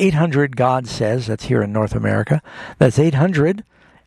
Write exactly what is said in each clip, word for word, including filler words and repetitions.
eight hundred God Says. That's here in North America. That's eight hundred,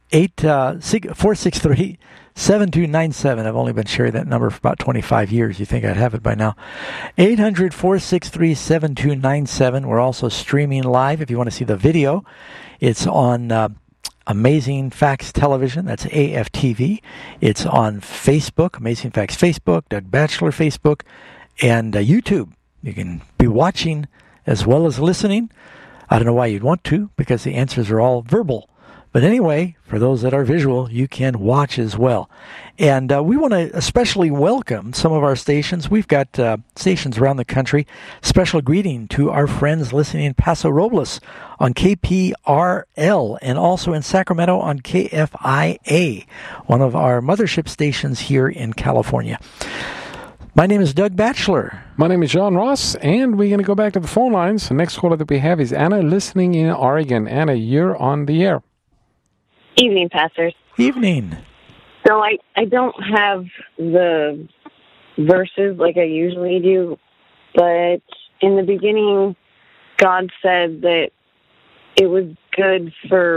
four six three, seven two nine seven. I've only been sharing that number for about twenty-five years. You think I'd have it by now. eight hundred, four six three, seven two nine seven. We're also streaming live if you want to see the video. It's on uh, Amazing Facts Television. That's A F T V. It's on Facebook, Amazing Facts Facebook, Doug Batchelor Facebook, and uh, YouTube. You can be watching as well as listening. I don't know why you'd want to, because the answers are all verbal. But anyway, for those that are visual, you can watch as well. And uh, we want to especially welcome some of our stations. We've got uh, stations around the country. Special greeting to our friends listening in Paso Robles on K P R L and also in Sacramento on K F I A, one of our mothership stations here in California. My name is Doug Batchelor. My name is John Ross, and we're going to go back to the phone lines. The next caller that we have is Anna listening in Oregon. Anna, you're on the air. Evening, pastors. Evening. So I, I don't have the verses like I usually do, but in the beginning, God said that it was good for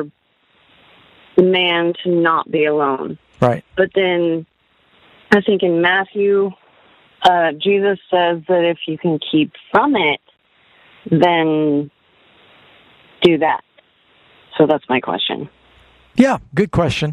man to not be alone. Right. But then I think in Matthew, uh, Jesus says that if you can keep from it, then do that. So that's my question. Yeah, good question.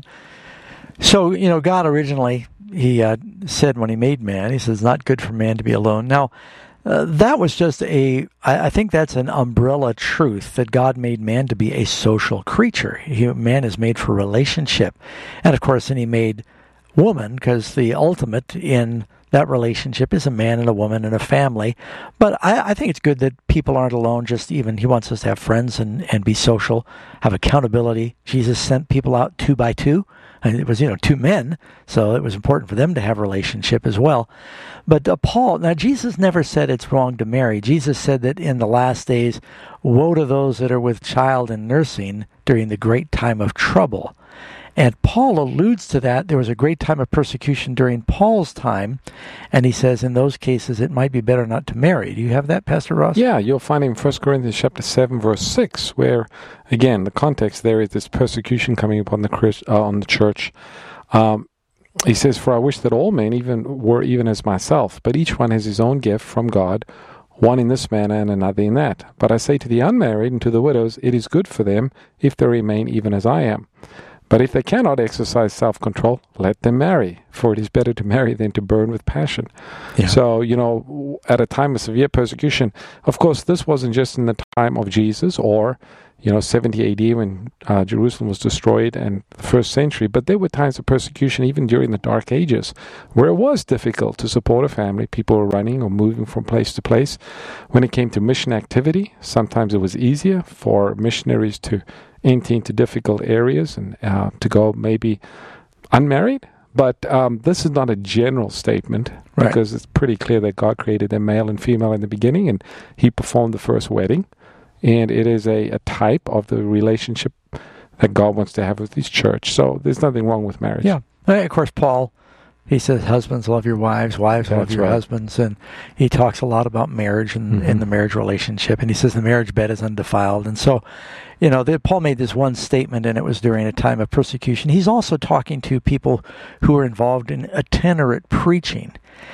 So, you know, God originally, he uh, said when he made man, he says, it's not good for man to be alone. Now, uh, that was just a, I, I think that's an umbrella truth that God made man to be a social creature. He, man is made for relationship. And of course, then he made woman, because the ultimate in that relationship is a man and a woman and a family. But I, I think it's good that people aren't alone. Just even, he wants us to have friends and, and be social, have accountability. Jesus sent people out two by two. And it was, you know, two men. So it was important for them to have a relationship as well. But uh, Paul, now Jesus never said it's wrong to marry. Jesus said that in the last days, woe to those that are with child and nursing during the great time of trouble. And Paul alludes to that. There was a great time of persecution during Paul's time, and he says in those cases it might be better not to marry. Do you have that, Pastor Ross? Yeah, you'll find in First Corinthians chapter seven, verse six, where, again, the context there is this persecution coming upon the Christ, uh, on the church. Um, he says, "For I wish that all men even were even as myself, but each one has his own gift from God, one in this manner and another in that. But I say to the unmarried and to the widows, it is good for them if they remain even as I am. But if they cannot exercise self-control, let them marry, for it is better to marry than to burn with passion." Yeah. So, you know, at a time of severe persecution, of course, this wasn't just in the time of Jesus or, you know, seventy A D when uh, Jerusalem was destroyed and the first century, but there were times of persecution even during the Dark Ages where it was difficult to support a family. People were running or moving from place to place. When it came to mission activity, sometimes it was easier for missionaries to enter into difficult areas and uh, to go maybe unmarried. But um, this is not a general statement, right, because it's pretty clear that God created them male and female in the beginning, and he performed the first wedding. And it is a, a type of the relationship that God wants to have with his church. So there's nothing wrong with marriage. Yeah. And of course, Paul, he says, husbands, love your wives, wives, That's love your right. husbands. And he talks a lot about marriage and, mm-hmm. and the marriage relationship. And he says the marriage bed is undefiled. And so, you know, the, Paul made this one statement, and it was during a time of persecution. He's also talking to people who are involved in itinerant preaching.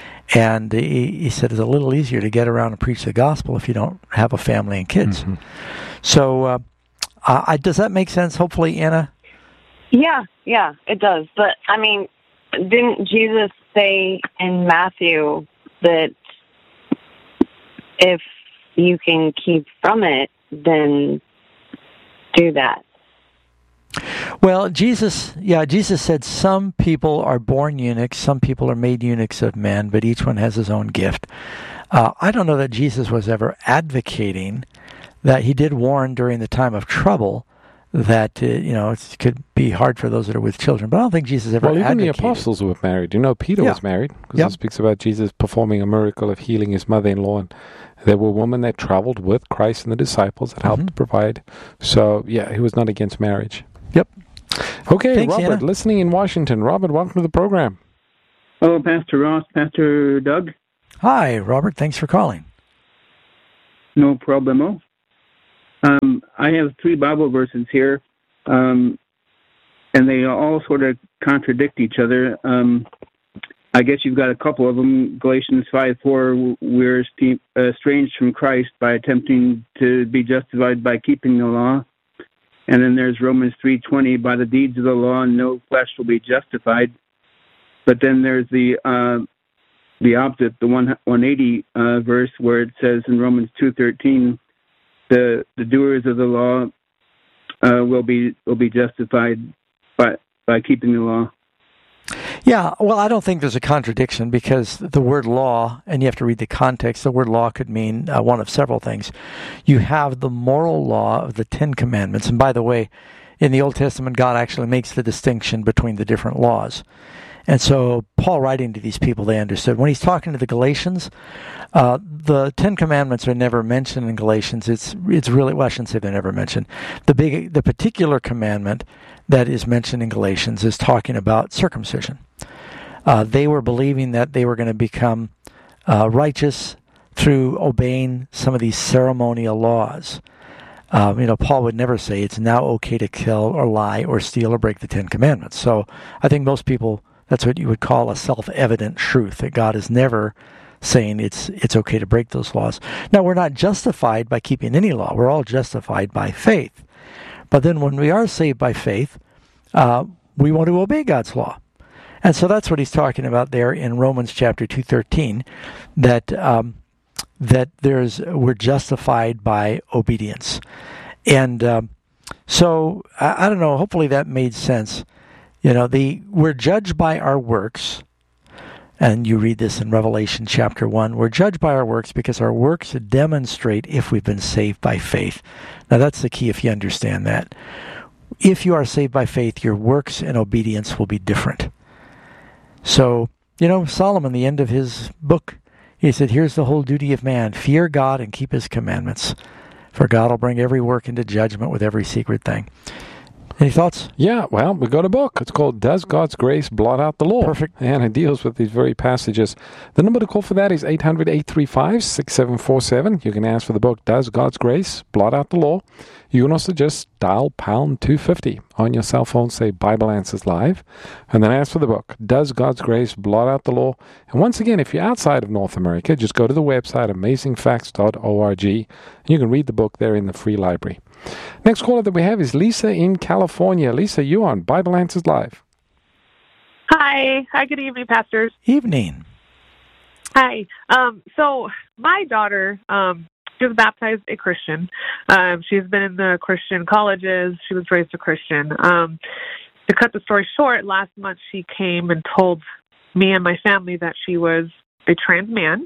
And he, he said it's a little easier to get around and preach the gospel if you don't have a family and kids. Mm-hmm. So uh, uh, does that make sense, hopefully, Anna? Yeah, yeah, it does. But, I mean, didn't Jesus say in Matthew that if you can keep from it, then do that? Well, Jesus, yeah, Jesus said some people are born eunuchs, some people are made eunuchs of men, but each one has his own gift. Uh, I don't know that Jesus was ever advocating that. He did warn during the time of trouble that, uh, you know, it could be hard for those that are with children, but I don't think Jesus ever advocated. Well, even the apostles were married. You know, Peter yeah. was married, because yep. it speaks about Jesus performing a miracle of healing his mother-in-law, and there were women that traveled with Christ and the disciples that helped mm-hmm. provide. So, yeah, he was not against marriage. Yep. Okay, Thanks, Robert, Anna. listening in Washington. Robert, welcome to the program. Hello, Pastor Ross, Pastor Doug. Hi, Robert. Thanks for calling. No problemo. Um, I have three Bible verses here, um, and they all sort of contradict each other. Um, I guess you've got a couple of them. Galatians five four, we're st- estranged from Christ by attempting to be justified by keeping the law. And then there's Romans three twenty, by the deeds of the law, no flesh will be justified. But then there's the uh, the opposite, the one eighty uh, verse, where it says in Romans two thirteen, the the doers of the law uh, will be will be justified by by keeping the law. Yeah, well, I don't think there's a contradiction, because the word law, and you have to read the context, the word law could mean uh, one of several things. You have the moral law of the Ten Commandments. And by the way, in the Old Testament, God actually makes the distinction between the different laws. And so Paul, writing to these people, they understood. When he's talking to the Galatians, uh, the Ten Commandments are never mentioned in Galatians. It's it's really, well, I shouldn't say they're never mentioned. The big, the particular commandment that is mentioned in Galatians is talking about circumcision. Uh, they were believing that they were going to become uh, righteous through obeying some of these ceremonial laws. Um, you know, Paul would never say it's now okay to kill or lie or steal or break the Ten Commandments. So I think most people, that's what you would call a self-evident truth, that God is never saying it's it's okay to break those laws. Now, we're not justified by keeping any law. We're all justified by faith. But then when we are saved by faith, uh, we want to obey God's law. And so that's what he's talking about there in Romans chapter two thirteen, that um, that there's we're justified by obedience. And um, so I, I don't know. Hopefully that made sense. You know, the we're judged by our works, and you read this in Revelation chapter one. We're judged by our works because our works demonstrate if we've been saved by faith. Now that's the key. If you understand that, if you are saved by faith, your works and obedience will be different. So, you know, Solomon, the end of his book, he said, here's the whole duty of man. Fear God and keep his commandments, for God will bring every work into judgment with every secret thing. Any thoughts? Yeah, well, we got a book. It's called Does God's Grace Blot Out the Law? Perfect. And it deals with these very passages. The number to call for that is eight hundred, eight three five, six seven four seven. You can ask for the book, Does God's Grace Blot Out the Law? You can also just dial pound two fifty on your cell phone, say Bible Answers Live, and then ask for the book, Does God's Grace Blot Out the Law? And once again, if you're outside of North America, just go to the website, amazing facts dot org, and you can read the book there in the free library. Next caller that we have is Lisa in California. Lisa, you on Bible Answers Live. Hi. Hi, good evening, pastors. Evening. Hi. Um, so my daughter, um, she was baptized a Christian. Um, she's been in the Christian colleges. She was raised a Christian. Um, to cut the story short, last month she came and told me and my family that she was a trans man.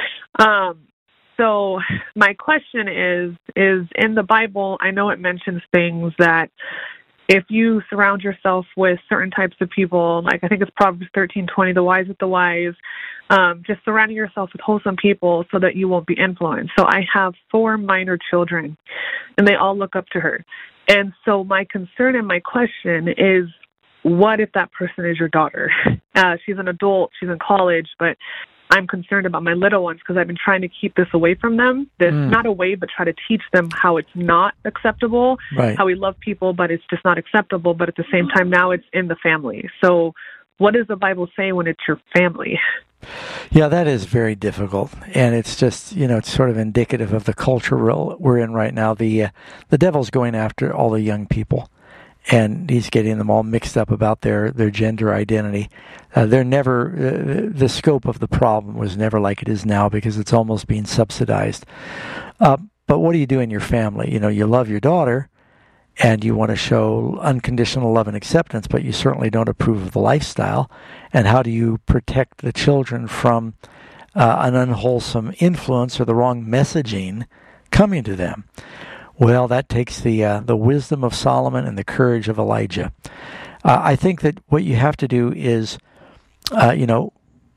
Um, so my question is, is in the Bible, I know it mentions things that if you surround yourself with certain types of people, like I think it's Proverbs thirteen twenty, the wise with the wise, um, just surrounding yourself with wholesome people so that you won't be influenced. So I have four minor children, and they all look up to her. And so my concern and my question is, what if that person is your daughter? Uh, she's an adult, she's in college, but I'm concerned about my little ones because I've been trying to keep this away from them. This mm. not away, but try to teach them how it's not acceptable, right. how we love people, but it's just not acceptable. But at the same time, now it's in the family. So what does the Bible say when it's your family? Yeah, that is very difficult. And it's just, you know, it's sort of indicative of the culture we're in right now. The, uh, the devil's going after all the young people. And he's getting them all mixed up about their, their gender identity. Uh, they're never, uh, the scope of the problem was never like it is now because it's almost being subsidized. Uh, but what do you do in your family? You know, you love your daughter and you want to show unconditional love and acceptance, but you certainly don't approve of the lifestyle. And how do you protect the children from uh, an unwholesome influence or the wrong messaging coming to them? Well, that takes the uh, the wisdom of Solomon and the courage of Elijah. Uh, I think that what you have to do is, uh, you know,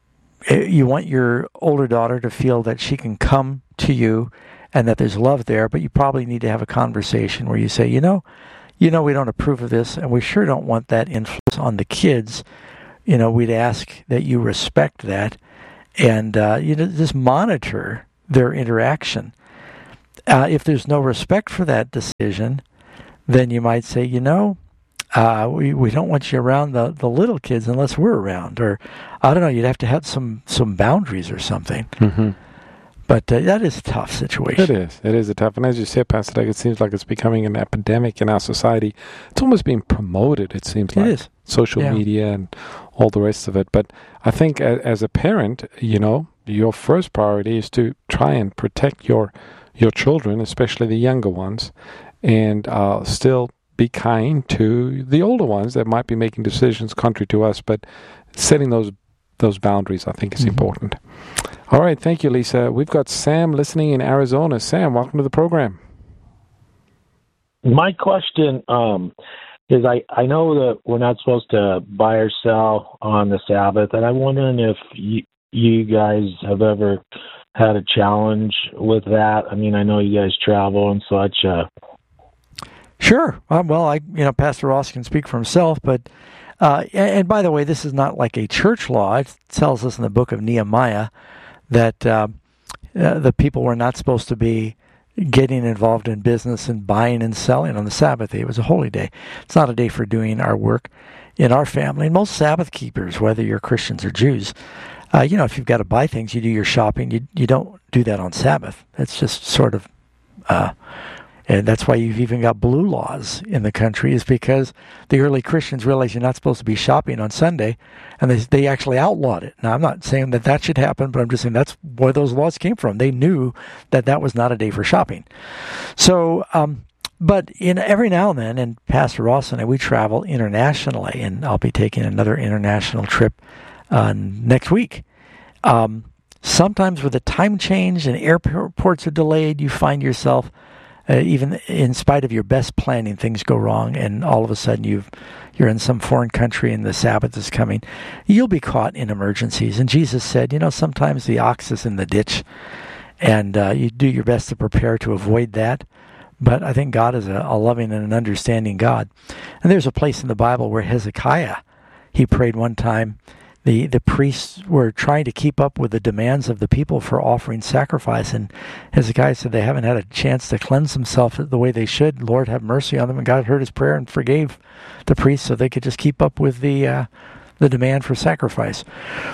you want your older daughter to feel that she can come to you and that there's love there, but you probably need to have a conversation where you say, you know, you know, we don't approve of this, and we sure don't want that influence on the kids. You know, we'd ask that you respect that and, uh, you know, just monitor their interaction. uh, if there's no respect for that decision, then you might say, you know, uh, we we don't want you around the, the little kids unless we're around, or I don't know. You'd have to have some, some boundaries or something. Mm-hmm. But uh, that is a tough situation. It is. It is a tough. And as you said, Pastor Doug, it seems like it's becoming an epidemic in our society. It's almost being promoted, it seems like. It is. Social Yeah. media and all the rest of it. But I think as, as a parent, you know, your first priority is to try and protect your your children, especially the younger ones, and uh, still be kind to the older ones that might be making decisions contrary to us. But setting those those boundaries, I think, is mm-hmm. important. All right. Thank you, Lisa. We've got Sam listening in Arizona. Sam, welcome to the program. My question um, is I, I know that we're not supposed to buy or sell on the Sabbath, and I'm wondering if you, you guys have ever had a challenge with that. I mean, I know you guys travel and such. Uh, Sure. Um, well, I, you know, Pastor Ross can speak for himself, but, uh, and, and by the way, this is not like a church law. It tells us in the book of Nehemiah that uh, uh, the people were not supposed to be getting involved in business and buying and selling on the Sabbath day. It was a holy day. It's not a day for doing our work in our family. And most Sabbath keepers, whether you're Christians or Jews, uh, you know, if you've got to buy things, you do your shopping. You you don't do that on Sabbath. That's just sort of... Uh, And that's why you've even got blue laws in the country, is because the early Christians realized you're not supposed to be shopping on Sunday, and they they actually outlawed it. Now, I'm not saying that that should happen, but I'm just saying that's where those laws came from. They knew that that was not a day for shopping. So, um, but in every now and then, and Pastor Ross and I, we travel internationally, and I'll be taking another international trip uh, next week. Um, sometimes with a time change and airports are delayed, you find yourself... Uh, even in spite of your best planning, things go wrong, and all of a sudden you've, you're in some foreign country and the Sabbath is coming. You'll be caught in emergencies. And Jesus said, you know, sometimes the ox is in the ditch, and uh, you do your best to prepare to avoid that. But I think God is a, a loving and an understanding God. And there's a place in the Bible where Hezekiah, he prayed one time. The the priests were trying to keep up with the demands of the people for offering sacrifice. And Hezekiah said they haven't had a chance to cleanse themselves the way they should. Lord, have mercy on them. And God heard his prayer and forgave the priests so they could just keep up with the uh, the demand for sacrifice.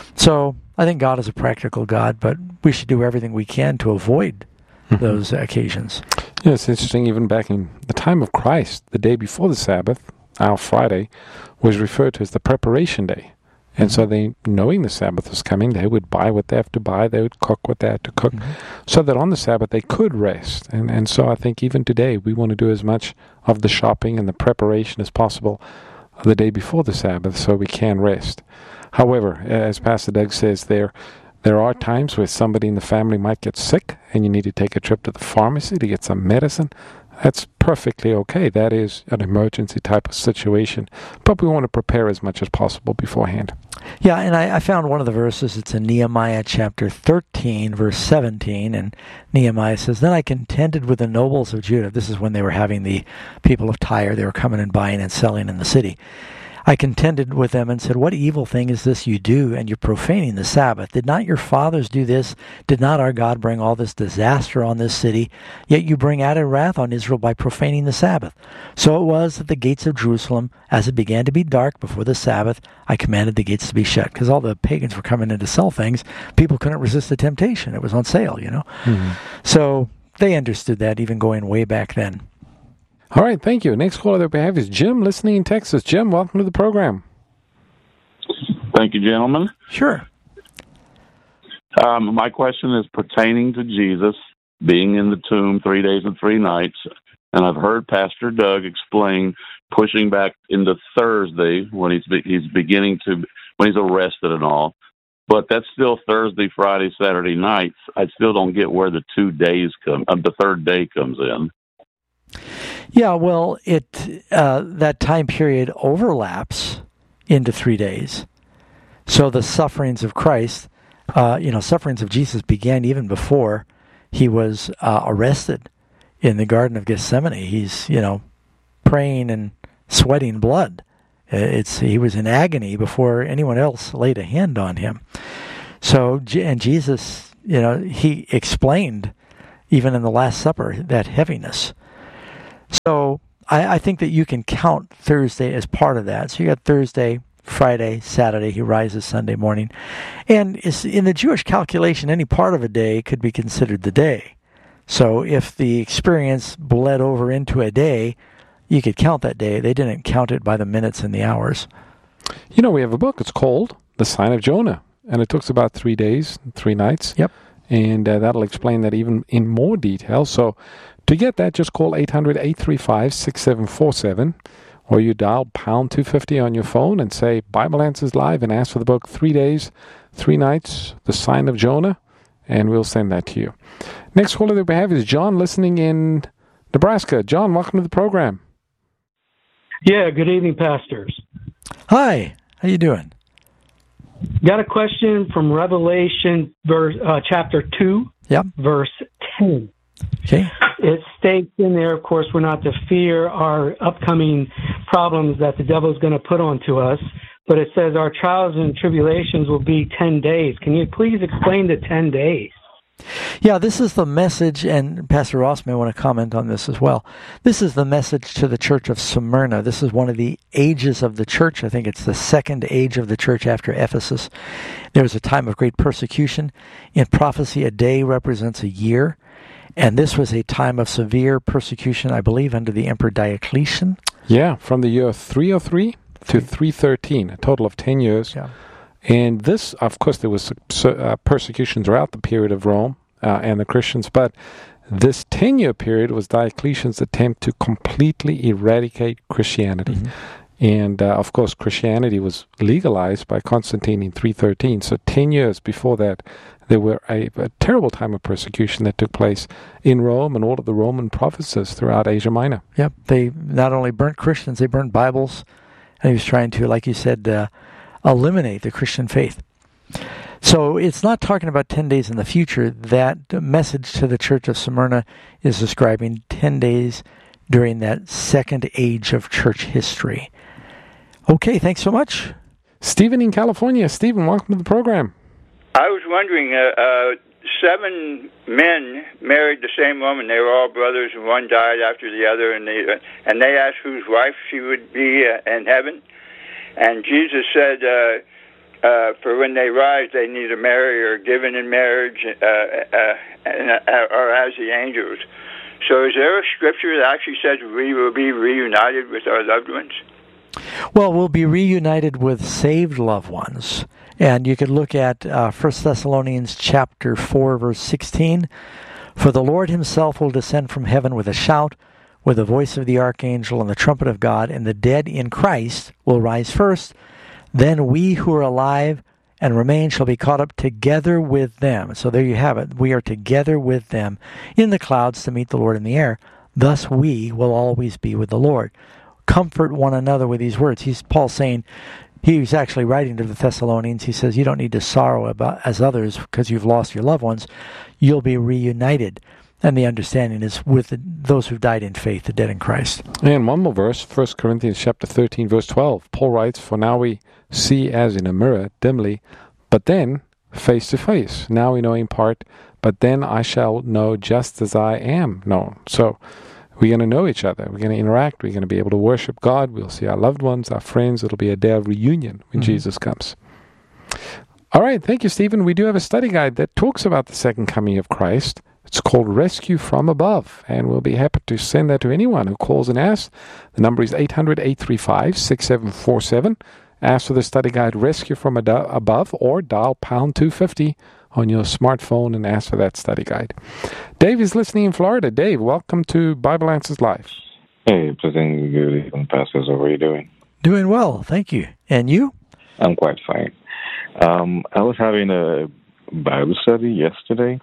So I think God is a practical God, but we should do everything we can to avoid mm-hmm. those occasions. Yeah, it's interesting. Even back in the time of Christ, the day before the Sabbath, our Friday, was referred to as the preparation day. And so they, knowing the Sabbath was coming, they would buy what they have to buy, they would cook what they had to cook, mm-hmm. so that on the Sabbath they could rest. And and so I think even today we want to do as much of the shopping and the preparation as possible the day before the Sabbath so we can rest. However, as Pastor Doug says, there there are times where somebody in the family might get sick and you need to take a trip to the pharmacy to get some medicine. That's perfectly okay. That is an emergency type of situation. But we want to prepare as much as possible beforehand. Yeah, and I, I found one of the verses. It's in Nehemiah chapter thirteen, verse seventeen. And Nehemiah says, Then I contended with the nobles of Judah. This is when they were having the people of Tyre. They were coming and buying and selling in the city. I contended with them and said, What evil thing is this you do, and you're profaning the Sabbath? Did not your fathers do this? Did not our God bring all this disaster on this city? Yet you bring added wrath on Israel by profaning the Sabbath. So it was at the gates of Jerusalem, as it began to be dark before the Sabbath, I commanded the gates to be shut. Because all the pagans were coming in to sell things. People couldn't resist the temptation. It was on sale, you know. Mm-hmm. So they understood that even going way back then. All right, thank you. Next caller that we have is Jim, listening in Texas. Jim, welcome to the program. Thank you, gentlemen. Sure. Um, my question is pertaining to Jesus being in the tomb three days and three nights, and I've heard Pastor Doug explain pushing back into Thursday when he's be, he's beginning to when he's arrested and all. But that's still Thursday, Friday, Saturday nights. I still don't get where the two days come. Uh, the third day comes in. Yeah, well, it uh, that time period overlaps into three days. So the sufferings of Christ, uh, you know, sufferings of Jesus began even before he was uh, arrested in the Garden of Gethsemane. He's, you know, praying and sweating blood. It's he was in agony before anyone else laid a hand on him. So, and Jesus, you know, he explained even in the Last Supper, that heaviness. So I, I think that you can count Thursday as part of that. So you got Thursday, Friday, Saturday, he rises Sunday morning. And in the Jewish calculation, any part of a day could be considered the day. So if the experience bled over into a day, you could count that day. They didn't count it by the minutes and the hours. You know, we have a book. It's called The Sign of Jonah. And it talks about three days, three nights. Yep. And uh, that'll explain that even in more detail. So to get that, just call eight hundred, eight three five, six seven four seven. Or you dial pound two fifty on your phone and say Bible Answers Live and ask for the book Three Days, Three Nights, The Sign of Jonah. And we'll send that to you. Next caller that we have is John, listening in Nebraska. John, welcome to the program. Yeah, good evening, pastors. Hi, how you doing? Got a question from Revelation, verse uh, chapter two, yep. verse ten. Okay. It states in there, of course, we're not to fear our upcoming problems that the devil is going to put onto us, but it says our trials and tribulations will be ten days. Can you please explain the ten days? Yeah, this is the message, and Pastor Ross may want to comment on this as well. This is the message to the church of Smyrna. This is one of the ages of the church. I think it's the second age of the church after Ephesus. There was a time of great persecution. In prophecy, a day represents a year, and this was a time of severe persecution, I believe, under the Emperor Diocletian. Yeah, from the year three oh three to three thirteen, a total of ten years. Yeah. And this, of course, there was uh, persecution throughout the period of Rome uh, and the Christians, but this ten-year period was Diocletian's attempt to completely eradicate Christianity. Mm-hmm. And, uh, of course, Christianity was legalized by Constantine in three thirteen. So ten years before that, there were a, a terrible time of persecution that took place in Rome and all of the Roman provinces throughout Asia Minor. Yep, they not only burnt Christians, they burnt Bibles, and he was trying to, like you said, uh, eliminate the Christian faith. So it's not talking about ten days in the future. That message to the church of Smyrna is describing ten days during that second age of church history. Okay, thanks so much. Stephen in California. Stephen, welcome to the program. I was wondering, uh, uh, seven men married the same woman. They were all brothers, and one died after the other, and they, uh, and they asked whose wife she would be uh, in heaven. And Jesus said, uh, uh, for when they rise, they neither marry or given in marriage, uh, uh, and, uh, or as the angels. So is there a scripture that actually says we will be reunited with our loved ones? Well, we'll be reunited with saved loved ones. And you could look at uh, First Thessalonians chapter four, verse sixteen. For the Lord himself will descend from heaven with a shout, with the voice of the archangel and the trumpet of God, and the dead in Christ will rise first. Then we who are alive and remain shall be caught up together with them. So there you have it. We are together with them in the clouds to meet the Lord in the air. Thus we will always be with the Lord. Comfort one another with these words. He's Paul saying, he was actually writing to the Thessalonians. He says, you don't need to sorrow about as others because you've lost your loved ones. You'll be reunited. And the understanding is with the, those who died in faith, the dead in Christ. And one more verse, First Corinthians chapter thirteen, verse twelve. Paul writes, for now we see as in a mirror, dimly, but then face to face. Now we know in part, but then I shall know just as I am known. So we're going to know each other. We're going to interact. We're going to be able to worship God. We'll see our loved ones, our friends. It'll be a day of reunion when mm-hmm. Jesus comes. All right. Thank you, Stephen. We do have a study guide that talks about the second coming of Christ. It's called Rescue from Above, and we'll be happy to send that to anyone who calls and asks. The number is eight hundred, eight three five, six seven four seven. Ask for the study guide Rescue from Ado- Above, or dial pound two fifty on your smartphone and ask for that study guide. Dave is listening in Florida. Dave, welcome to Bible Answers Live. Hey, President, good evening, pastors. How are you doing? Doing well, thank you. And you? I'm quite fine. Um, I was having a Bible study yesterday.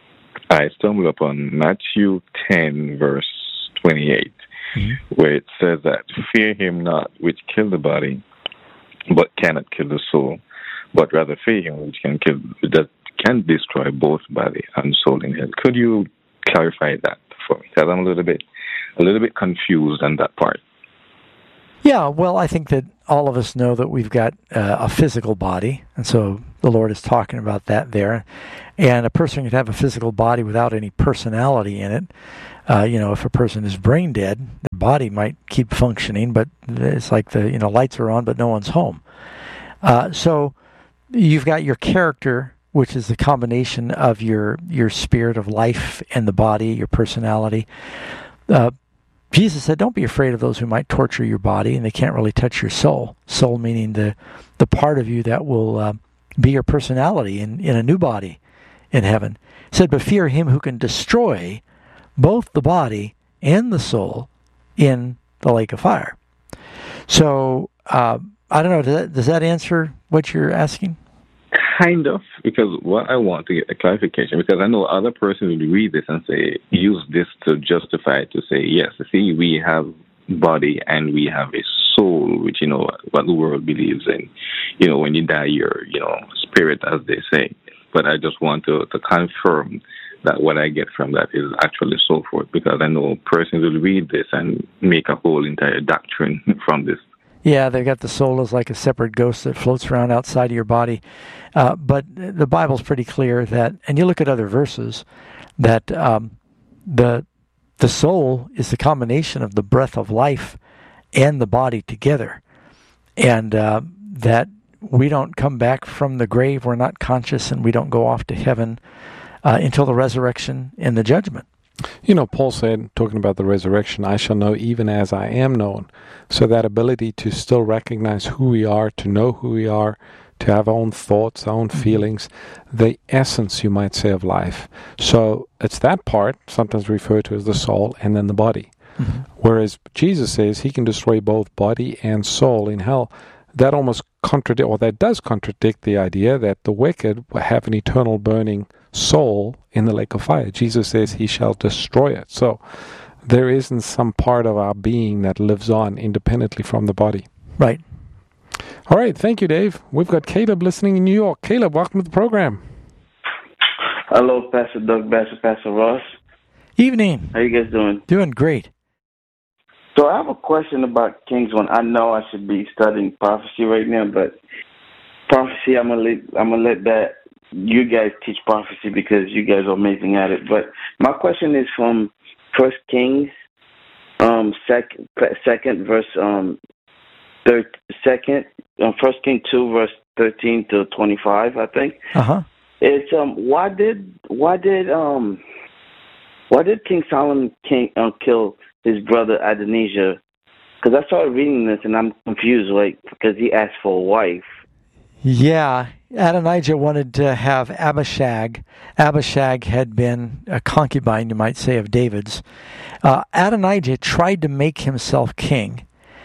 I stumbled upon Matthew ten, verse twenty-eight, mm-hmm. where it says that, fear him not which kill the body, but cannot kill the soul, but rather fear him which can kill, that can destroy both body and soul in hell. Could you clarify that for me? Because I'm a little bit, a little bit confused on that part. Yeah, well, I think that all of us know that we've got uh, a physical body, and so the Lord is talking about that there. And a person could have a physical body without any personality in it. Uh, you know, if a person is brain dead, their body might keep functioning, but it's like the, you know, lights are on, but no one's home. Uh, so you've got your character, which is the combination of your, your spirit of life and the body, your personality. Uh, Jesus said, don't be afraid of those who might torture your body, and they can't really touch your soul. Soul meaning the, the part of you that will uh, be your personality in, in a new body in heaven. He said, but fear him who can destroy both the body and the soul in the lake of fire. So, uh, I don't know, does that, does that answer what you're asking? Kind of, because what I want to get a clarification, because I know other persons will read this and say, use this to justify, to say, yes, see, we have body and we have a soul, which, you know, what the world believes in. You know, when you die, you're, you know, spirit, as they say. But I just want to, to confirm that what I get from that is actually so forth, because I know persons will read this and make a whole entire doctrine from this. Yeah, they've got the soul as like a separate ghost that floats around outside of your body. Uh, but the Bible's pretty clear that, and you look at other verses, that um, the the soul is the combination of the breath of life and the body together. And uh, that we don't come back from the grave, we're not conscious, and we don't go off to heaven uh, until the resurrection and the judgment. You know, Paul said, talking about the resurrection, I shall know even as I am known. So that ability to still recognize who we are, to know who we are, to have our own thoughts, our own feelings, the essence, you might say, of life. So it's that part, sometimes referred to as the soul, and then the body. Mm-hmm. Whereas Jesus says he can destroy both body and soul in hell. That almost contradict, or that does contradict the idea that the wicked will have an eternal burning soul in the lake of fire. Jesus says he shall destroy it. So there isn't some part of our being that lives on independently from the body. Right. All right. Thank you, Dave. We've got Caleb listening in New York. Caleb, welcome to the program. Hello, Pastor Doug Bass, Pastor Ross. Evening. How you guys doing? Doing great. So I have a question about Kings one. I know I should be studying prophecy right now, but prophecy, I'm gonna let, I'm gonna let that you guys teach prophecy because you guys are amazing at it. But my question is from First Kings, um, second, second verse, um, third, second, um, First King two, verse thirteen to twenty-five, I think. Uh huh. It's um, why did why did um, why did King Solomon king um, kill his brother Adonijah? Because I started reading this and I'm confused, like because he asked for a wife. Yeah, Adonijah wanted to have Abishag. Abishag had been a concubine, you might say, of David's. Uh, Adonijah tried to make himself king,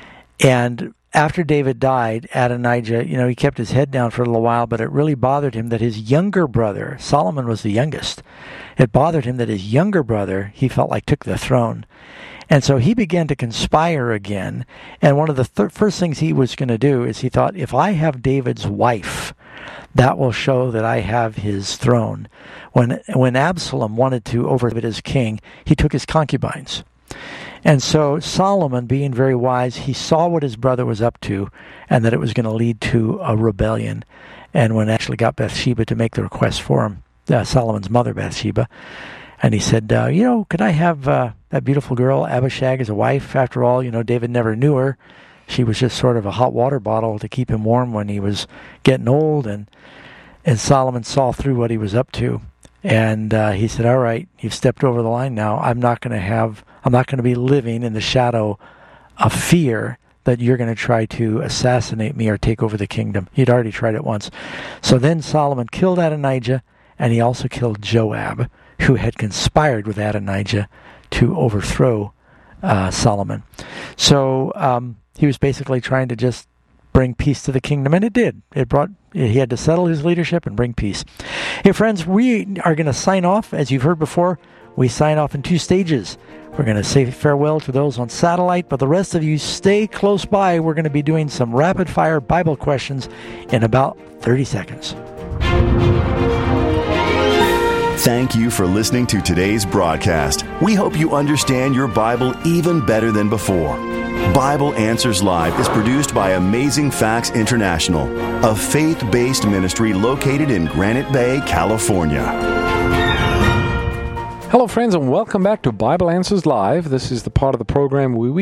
and after David died, Adonijah, you know, he kept his head down for a little while, but it really bothered him that his younger brother, Solomon was the youngest, it bothered him that his younger brother, he felt like, took the throne. And so he began to conspire again. And one of the th- first things he was going to do is he thought, if I have David's wife, that will show that I have his throne. When when Absalom wanted to overthrow David as king, he took his concubines. And so Solomon, being very wise, he saw what his brother was up to and that it was going to lead to a rebellion. And when actually got Bathsheba to make the request for him, uh, Solomon's mother, Bathsheba, and he said, uh, you know, could I have uh, that beautiful girl, Abishag, as a wife? After all, you know, David never knew her. She was just sort of a hot water bottle to keep him warm when he was getting old. And and Solomon saw through what he was up to. And uh, he said, all right, you've stepped over the line now. I'm not going to have, I'm not going to be living in the shadow of fear that you're going to try to assassinate me or take over the kingdom. He'd already tried it once. So then Solomon killed Adonijah, and he also killed Joab, who had conspired with Adonijah to overthrow uh, Solomon. So um, he was basically trying to just bring peace to the kingdom, and it did. It brought. He had to settle his leadership and bring peace. Hey, friends, we are going to sign off. As you've heard before, we sign off in two stages. We're going to say farewell to those on satellite, but the rest of you stay close by. We're going to be doing some rapid-fire Bible questions in about thirty seconds. Thank you for listening to today's broadcast. We hope you understand your Bible even better than before. Bible Answers Live is produced by Amazing Facts International, a faith-based ministry located in Granite Bay, California. Hello, friends, and welcome back to Bible Answers Live. This is the part of the program where we